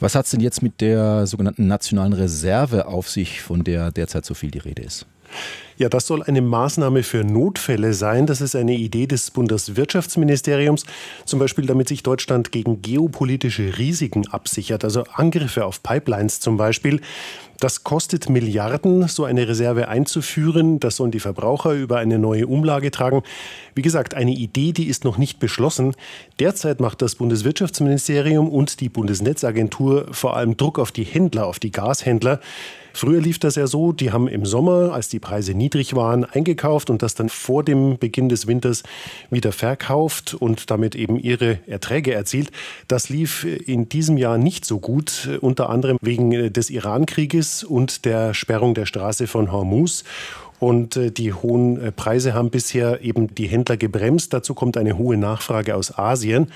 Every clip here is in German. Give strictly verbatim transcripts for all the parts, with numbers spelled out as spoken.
Was hat es denn jetzt mit der sogenannten nationalen Reserve auf sich, von der derzeit so viel die Rede ist? Ja, das soll eine Maßnahme für Notfälle sein. Das ist eine Idee des Bundeswirtschaftsministeriums, zum Beispiel damit sich Deutschland gegen geopolitische Risiken absichert, also Angriffe auf Pipelines zum Beispiel. Das kostet Milliarden, so eine Reserve einzuführen. Das sollen die Verbraucher über eine neue Umlage tragen. Wie gesagt, eine Idee, die ist noch nicht beschlossen. Derzeit macht das Bundeswirtschaftsministerium und die Bundesnetzagentur vor allem Druck auf die Händler, auf die Gashändler. Früher lief das ja so, die haben im Sommer, als die Preise niedrig waren, eingekauft und das dann vor dem Beginn des Winters wieder verkauft und damit eben ihre Erträge erzielt. Das lief in diesem Jahr nicht so gut, unter anderem wegen des Iran-Krieges und der Sperrung der Straße von Hormuz. Und die hohen Preise haben bisher eben die Händler gebremst. Dazu kommt eine hohe Nachfrage aus Asien.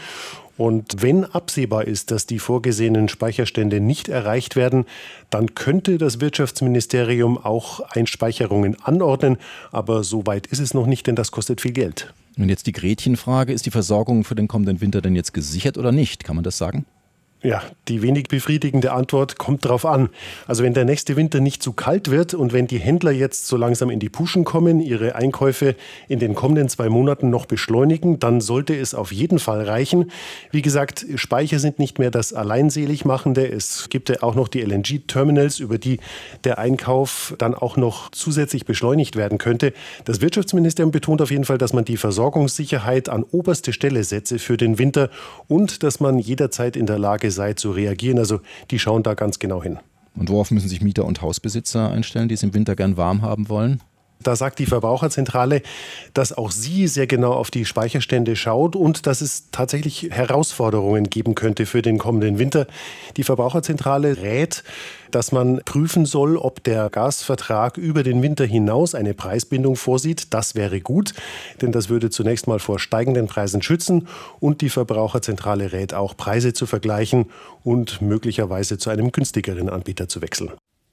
Und wenn absehbar ist, dass die vorgesehenen Speicherstände nicht erreicht werden, dann könnte das Wirtschaftsministerium auch Einspeicherungen anordnen. Aber so weit ist es noch nicht, denn das kostet viel Geld. Und jetzt die Gretchenfrage, ist die Versorgung für den kommenden Winter denn jetzt gesichert oder nicht? Kann man das sagen? Ja, die wenig befriedigende Antwort kommt drauf an. Also wenn der nächste Winter nicht zu kalt wird und wenn die Händler jetzt so langsam in die Puschen kommen, ihre Einkäufe in den kommenden zwei Monaten noch beschleunigen, dann sollte es auf jeden Fall reichen. Wie gesagt, Speicher sind nicht mehr das Alleinseligmachende. Es gibt ja auch noch die L N G-Terminals, über die der Einkauf dann auch noch zusätzlich beschleunigt werden könnte. Das Wirtschaftsministerium betont auf jeden Fall, dass man die Versorgungssicherheit an oberste Stelle setze für den Winter und dass man jederzeit in der Lage sei zu reagieren. Also die schauen da ganz genau hin. Und worauf müssen sich Mieter und Hausbesitzer einstellen, die es im Winter gern warm haben wollen? Da sagt die Verbraucherzentrale, dass auch sie sehr genau auf die Speicherstände schaut und dass es tatsächlich Herausforderungen geben könnte für den kommenden Winter. Die Verbraucherzentrale rät, dass man prüfen soll, ob der Gasvertrag über den Winter hinaus eine Preisbindung vorsieht. Das wäre gut, denn das würde zunächst mal vor steigenden Preisen schützen. Und die Verbraucherzentrale rät auch, Preise zu vergleichen und möglicherweise zu einem günstigeren Anbieter zu wechseln.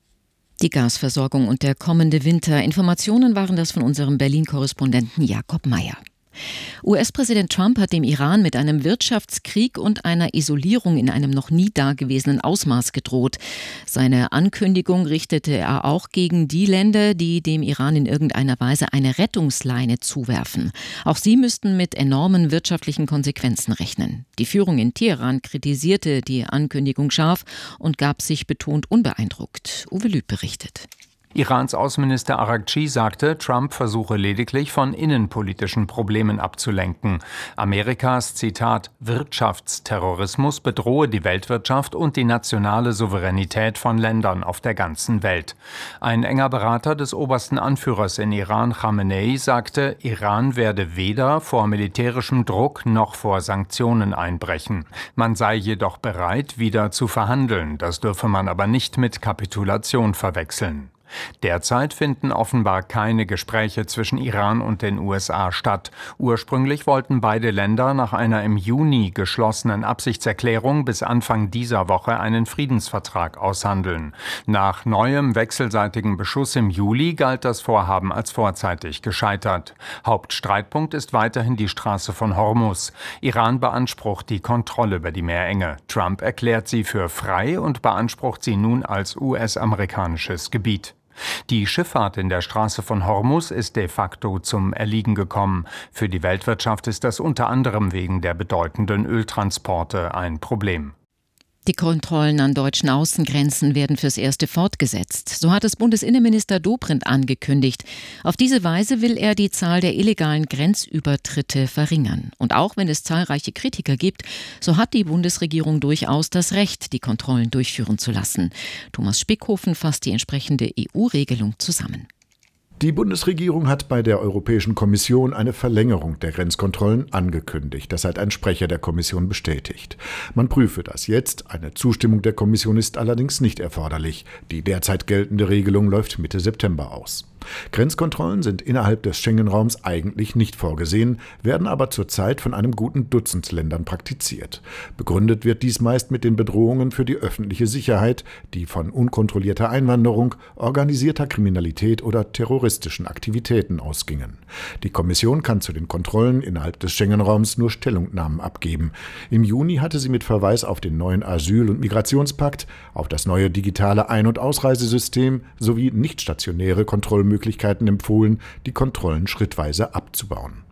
Die Gasversorgung und der kommende Winter. Informationen waren das von unserem Berlin-Korrespondenten Jakob Meyer. U S-Präsident Trump hat dem Iran mit einem Wirtschaftskrieg und einer Isolierung in einem noch nie dagewesenen Ausmaß gedroht. Seine Ankündigung richtete er auch gegen die Länder, die dem Iran in irgendeiner Weise eine Rettungsleine zuwerfen. Auch sie müssten mit enormen wirtschaftlichen Konsequenzen rechnen. Die Führung in Teheran kritisierte die Ankündigung scharf und gab sich betont unbeeindruckt. Uwe Lüth berichtet. Irans Außenminister Araghchi sagte, Trump versuche lediglich von innenpolitischen Problemen abzulenken. Amerikas, Zitat, Wirtschaftsterrorismus bedrohe die Weltwirtschaft und die nationale Souveränität von Ländern auf der ganzen Welt. Ein enger Berater des obersten Anführers in Iran, Khamenei, sagte, Iran werde weder vor militärischem Druck noch vor Sanktionen einbrechen. Man sei jedoch bereit, wieder zu verhandeln. Das dürfe man aber nicht mit Kapitulation verwechseln. Derzeit finden offenbar keine Gespräche zwischen Iran und den U S A statt. Ursprünglich wollten beide Länder nach einer im Juni geschlossenen Absichtserklärung bis Anfang dieser Woche einen Friedensvertrag aushandeln. Nach neuem wechselseitigem Beschuss im Juli galt das Vorhaben als vorzeitig gescheitert. Hauptstreitpunkt ist weiterhin die Straße von Hormuz. Iran beansprucht die Kontrolle über die Meerenge. Trump erklärt sie für frei und beansprucht sie nun als U S-amerikanisches Gebiet. Die Schifffahrt in der Straße von Hormuz ist de facto zum Erliegen gekommen. Für die Weltwirtschaft ist das unter anderem wegen der bedeutenden Öltransporte ein Problem. Die Kontrollen an deutschen Außengrenzen werden fürs Erste fortgesetzt. So hat es Bundesinnenminister Dobrindt angekündigt. Auf diese Weise will er die Zahl der illegalen Grenzübertritte verringern. Und auch wenn es zahlreiche Kritiker gibt, so hat die Bundesregierung durchaus das Recht, die Kontrollen durchführen zu lassen. Thomas Spickhofen fasst die entsprechende E U-Regelung zusammen. Die Bundesregierung hat bei der Europäischen Kommission eine Verlängerung der Grenzkontrollen angekündigt. Das hat ein Sprecher der Kommission bestätigt. Man prüfe das jetzt. Eine Zustimmung der Kommission ist allerdings nicht erforderlich. Die derzeit geltende Regelung läuft Mitte September aus. Grenzkontrollen sind innerhalb des Schengen-Raums eigentlich nicht vorgesehen, werden aber zurzeit von einem guten Dutzend Ländern praktiziert. Begründet wird dies meist mit den Bedrohungen für die öffentliche Sicherheit, die von unkontrollierter Einwanderung, organisierter Kriminalität oder terroristischen Aktivitäten ausgingen. Die Kommission kann zu den Kontrollen innerhalb des Schengen-Raums nur Stellungnahmen abgeben. Im Juni hatte sie mit Verweis auf den neuen Asyl- und Migrationspakt, auf das neue digitale Ein- und Ausreisesystem sowie nicht stationäre Kontrollmöglichkeiten empfohlen, die Kontrollen schrittweise abzubauen.